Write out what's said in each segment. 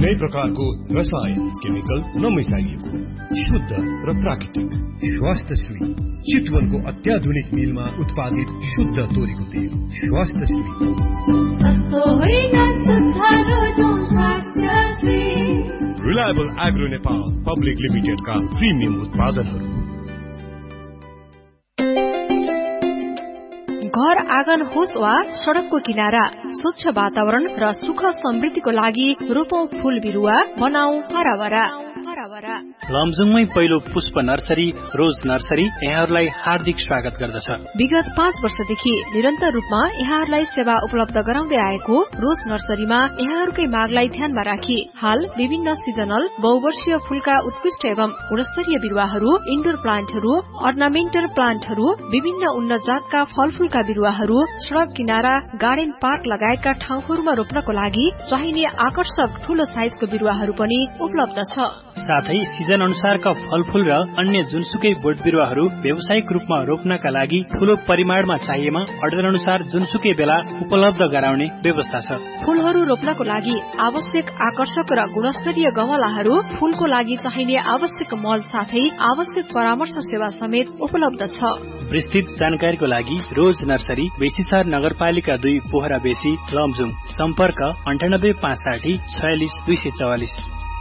कुनै प्रकारको रसायन केमिकल नमिसाइएको शुद्ध र प्राकृतिक स्वास्थ्यश्री चितवनको अत्याधुनिक मिलमा उत्पादित शुद्ध तोरीको तेल स्वास्थ्यश्री। रिलायबल एग्रो नेपाल पब्लिक लिमिटेडका प्रिमियम उत्पादनहरू। घर आँगन होस् वा सड़कको किनारा, स्वच्छ वातावरण र सुख समृद्धिको लागि रोपौं फूल बिरुवा, बनाऊ हराभरा। लमजुङमै पहिलो पुष्प नर्सरी रोज नर्सरी यहाँहरूलाई हार्दिक स्वागत गर्दछ। विगत 5 वर्षदेखि निरन्तर रूपमा यहाँहरूलाई सेवा उपलब्ध गराउँदै आएको रोज नर्सरीमा यहाँहरूकै मागलाई ध्यानमा राखी हाल विभिन्न सिजनल बहुवर्षीय फूलका उत्कृष्ट एवं गुणस्तरीय बिरुवाहरू, इन्डोर प्लान्टहरू, अर्नामेन्टल प्लान्टहरू, विभिन्न उन्नत जातका फलफूलका बिरुवाहरू, सड़क किनारा, गार्डन पार्क लगायतका ठाउँहरूमा रोप्नको लागि चाहिने आकर्षक ठूलो साइजको बिरुवाहरू पनि उपलब्ध छ। साथै सिजन अनुसारका फलफूल र अन्य जुनसुकै बोट बिरुवाहरू व्यावसायिक रूपमा रोप्नका लागि ठूलो परिमाणमा चाहिएमा अर्डर अनुसार जुनसुकै बेला उपलब्ध गराउने व्यवस्था छ। फूलहरू रोप्नको लागि आवश्यक आकर्षक र गुणस्तरीय गमलाहरू, फूलको लागि चाहिने आवश्यक मल साथै आवश्यक परामर्श सेवा समेत उपलब्ध छ। विस्तृत जानकारीको लागि रोज नर्सरी बेसीसार नगरपालिका 2 पोखरा बेसी लमजुङ। सम्पर्क 98 560 46 244।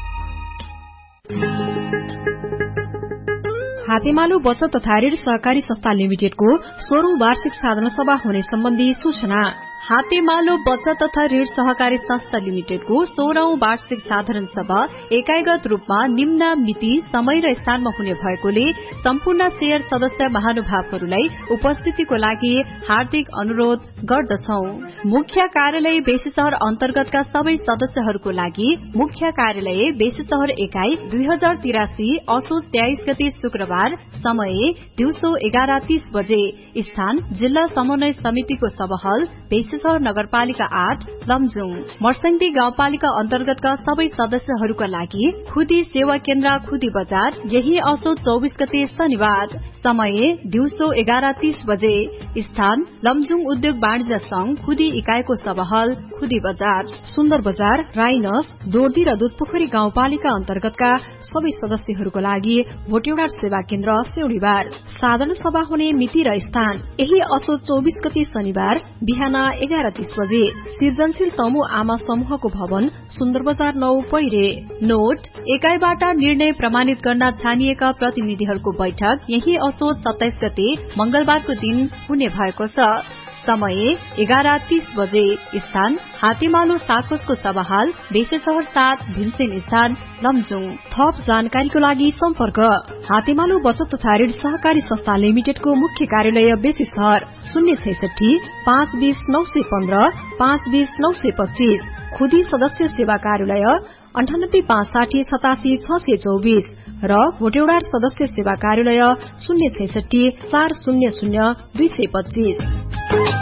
हातेमालो बचत तथा ऋण सहकारी संस्था लिमिटेडको 16औं वार्षिक साधारण सभा हुने सम्बन्धी सूचना। हातेमालो बचत तथा ऋण सहकारी संस्था लिमिटेडको 16औं वार्षिक साधारण सभा एकाइगत रूपमा निम्न मिति, समय र स्थानमा हुने भएकोले सम्पूर्ण शेयर सदस्य महानुभावहरूलाई उपस्थितिको लागि हार्दिक अनुरोध गर्दछौं। मुख्य कार्यालय बेसी शहर अन्तर्गतका सबै सदस्यहरूको लागि मुख्य कार्यालय बेसी शहर एकाइ 2083 असोज 23 गते शुक्रबार, समय दिउँसो 11:30 बजे, स्थान जिल्ला समन्वय समितिको सभाहल बेसीशहर नगरपालिका 8 लमजुङ। मर्सङ्दी गाउँपालिका अन्तर्गतका सबै सदस्यहरूका लागि खुदी सेवा केन्द्र खुदी बजार, यही असोज 24 गते शनिबार, समय दिउँसो 11:30 बजे, स्थान लमजुङ उद्योग वाणिज्य संघ खुदी इकाइको सभाहल खुदी बजार। सुन्दर बजार, राइनस, दोर्दी र दुधपोखरी गाउँपालिका अन्तर्गतका सबै सदस्यहरूको लागि भोटेउडा सेवा केन्द्र सेउडीबार। साधारण सभा हुने मिति र स्थान यही असोज 24 गते शनिबार बिहान 11:30 बजे, सृजनशील तमु आमा समूहको भवन, सुन्दर बजार 9 पैरे। नोट, एकाइबाट निर्णय प्रमाणित गर्न छानिएका प्रतिनिधिहरूको बैठक यही असोज 27 गते मंगलबारको दिन हुने भएको छ। समय 11:30 बजे, स्थान हातेमालो साकोसको सभाहाल बेसेशहर 7 भीमसेन स्थान लमजुङ। थप जानकारीको लागि सम्पर्क हातेमालो बचत तथा ऋण सहकारी संस्था लिमिटेडको मुख्य कार्यालय बेसेशहर 066 520 915 520 925, खुदी सदस्य सेवा कार्यालय 98 560 87 624 र भोटेउडा सदस्य सेवा कार्यालय 066 400 225।